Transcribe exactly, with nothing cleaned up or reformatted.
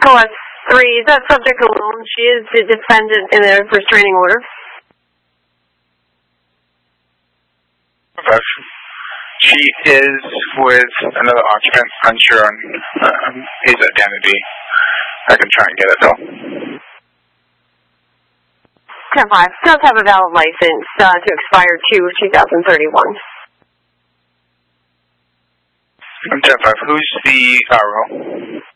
Clause three, is that subject alone? She is the defendant in a restraining order. She is with another occupant, unsure on um, his identity. I can try and get it though. ten five, does have a valid license uh, to expire two thousand thirty-one. ten five, who's the R O?